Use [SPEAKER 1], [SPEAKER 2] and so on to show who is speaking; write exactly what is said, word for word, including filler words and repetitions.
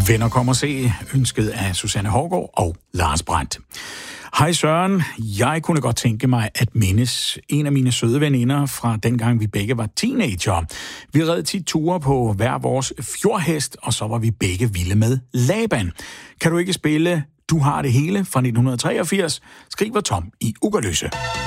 [SPEAKER 1] Venner kommer se, ønsket af Susanne Hougaard og Lars Brandt. Hej Søren, jeg kunne godt tænke mig at mindes en af mine søde veninder fra dengang vi begge var teenager. Vi red tit ture på hver vores fjordhest, og så var vi begge vilde med Laban. Kan du ikke spille Du har det hele fra nitten treogfirs, skriver Tom i Ugerløse.